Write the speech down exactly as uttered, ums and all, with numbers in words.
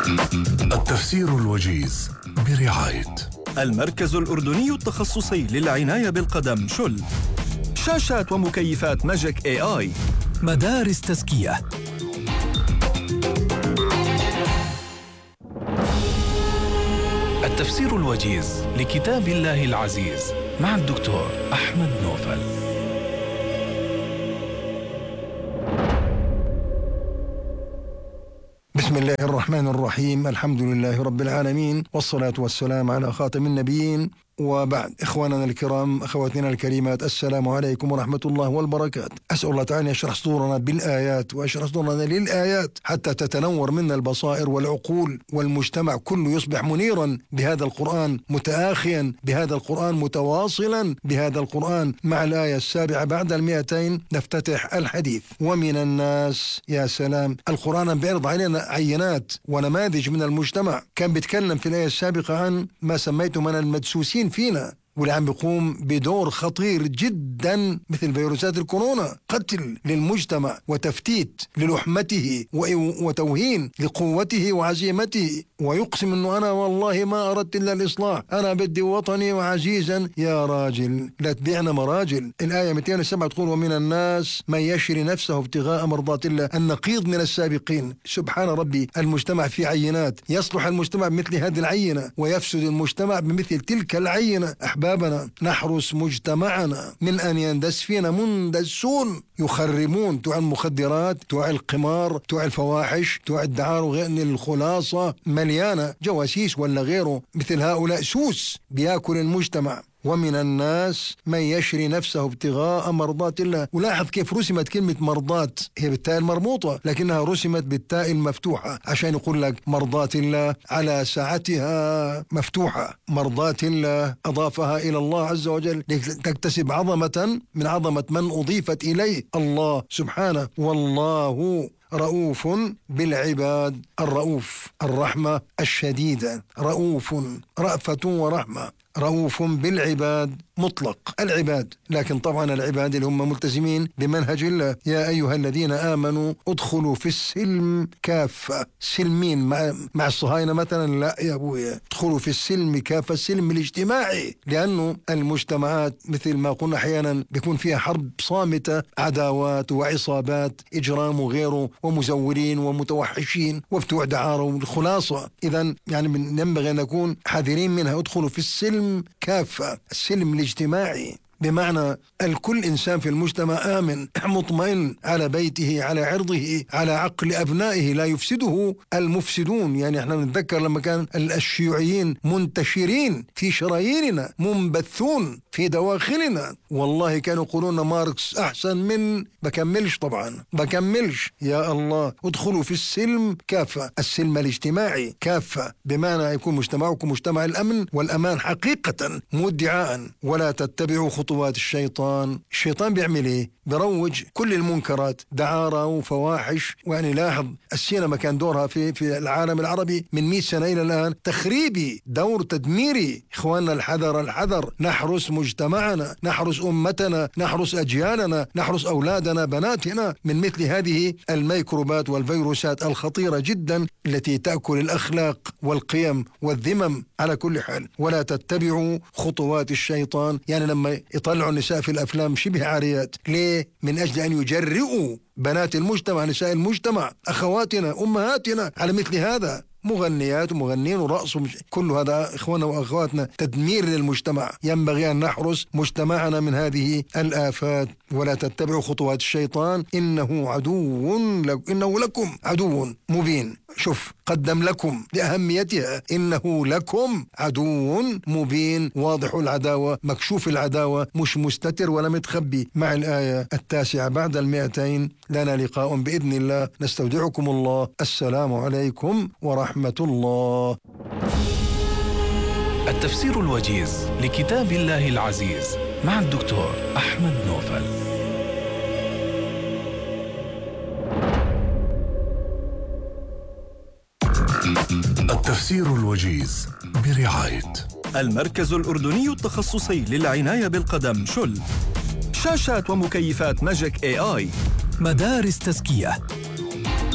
التفسير الوجيز برعاية المركز الأردني التخصصي للعناية بالقدم شل، شاشات ومكيفات ماجيك اي اي، مدارس تزكية. التفسير الوجيز لكتاب الله العزيز مع الدكتور أحمد نوفل. بسم الله الرحمن الرحيم، الحمد لله رب العالمين، والصلاة والسلام على خاتم النبيين، وبعد. إخواننا الكرام، أخواتنا الكريمات، السلام عليكم ورحمة الله والبركات. أسأل الله تعالى يشرح صدورنا بالآيات ويشرح صدورنا للآيات حتى تتنور منا البصائر والعقول، والمجتمع كله يصبح منيرا بهذا القرآن، متآخيا بهذا القرآن، متواصلا بهذا القرآن. مع الآية السابعة بعد المئتين نفتتح الحديث. ومن الناس، يا سلام، القرآن بيعرض علينا عينات ونماذج من المجتمع. كان بيتكلم في الآية السابقة عن ما سميته من المدسوسين فينا، واللي عم بيقوم بدور خطير جدا مثل فيروسات الكورونا، قتل للمجتمع وتفتيت للحمته وتوهين لقوته وعزيمته، ويقسم انه انا والله ما اردت الا الاصلاح، انا بدي وطني وعزيزا. يا راجل لا تبيعنا مراجل. الايه مئتين وسبعة تقول: ومن الناس من يشري نفسه ابتغاء مرضات الله. النقيض من السابقين. سبحان ربي، المجتمع في عينات، يصلح المجتمع بمثل هذه العينه ويفسد المجتمع بمثل تلك العينه. أحبابنا، نحرس مجتمعنا من أن يندس فينا مندسون يخربون، توع المخدرات، توع القمار، توع الفواحش، توع الدعار، وغير. الخلاصة مليانة جواسيس ولا غيره، مثل هؤلاء سوس بياكل المجتمع. ومن الناس من يشري نفسه ابتغاء مرضات الله. ولاحظ كيف رسمت كلمة مرضات، هي بالتاء المربوطة لكنها رسمت بالتاء المفتوحة عشان يقول لك مرضات الله على ساعتها مفتوحة. مرضات الله أضافها إلى الله عز وجل تكتسب عظمة من عظمة من أضيفت إليه، الله سبحانه. والله رؤوف بالعباد. الرؤوف الرحمة الشديدة، رؤوف رأفة ورحمة. رؤوف بالعباد مطلق العباد، لكن طبعا العباد اللي هم ملتزمين بمنهج الله. يا أيها الذين آمنوا ادخلوا في السلم كافة. سلمين مع, مع الصهاينة مثلا؟ لا يا أبويا، ادخلوا في السلم كافة، السلم الاجتماعي، لأنه المجتمعات مثل ما قلنا أحيانا بيكون فيها حرب صامتة، عداوات وعصابات، إجرام وغيره، ومزورين ومتوحشين وبتوع دعارة. والخلاصة إذن يعني ينبغي أن نكون حذرين منها. ادخلوا في السلم كافة، السلم الاجتماعي، بمعنى الكل إنسان في المجتمع آمن مطمئن على بيته، على عرضه، على عقل أبنائه، لا يفسده المفسدون. يعني احنا نتذكر لما كان الشيوعيين منتشرين في شراييننا، منبثون في دواخلنا، والله كانوا يقولون ماركس أحسن من، بكملش طبعا بكملش يا الله. ادخلوا في السلم كافة، السلم الاجتماعي كافة، بمعنى يكون مجتمعكم مجتمع الأمن والأمان حقيقة مدعاء. ولا تتبعوا خطوات الشيطان. الشيطان بيعمل ايه؟ بروج كل المنكرات، دعارة وفواحش. ويعني لاحظ السينما كان دورها في في العالم العربي من مئة سنة إلى الآن تخريبي، دور تدميري. إخواننا الحذر الحذر، نحرس مجتمعنا، نحرس أمتنا، نحرس أجيالنا، نحرس أولادنا بناتنا من مثل هذه الميكروبات والفيروسات الخطيرة جدا التي تأكل الأخلاق والقيم والذمم على كل حال. ولا تتبعوا خطوات الشيطان، يعني لما يطلعوا النساء في الأفلام شبه عاريات، ليه؟ من أجل أن يجرئوا بنات المجتمع، نساء المجتمع، أخواتنا أمهاتنا على مثل هذا. مغنيات ومغنين ورقص ومش... كل هذا إخواننا وأخواتنا تدمير للمجتمع. ينبغي أن نحرس مجتمعنا من هذه الآفات. ولا تتبعوا خطوات الشيطان إنه عدو لك... إنه لكم عدو مبين. شوف، قدم لكم لأهميتها، إنه لكم عدو مبين، واضح العداوة، مكشوف العداوة، مش مستتر ولا متخبي. مع الآية التاسعة بعد المئتين لنا لقاء بإذن الله. نستودعكم الله. السلام عليكم ورحمة الله. التفسير الوجيز لكتاب الله العزيز مع الدكتور أحمد نوفل. التفسير الوجيز برعاية المركز الأردني التخصصي للعناية بالقدم شل، شاشات ومكيفات ماجيك اي اي، مدارس تزكية.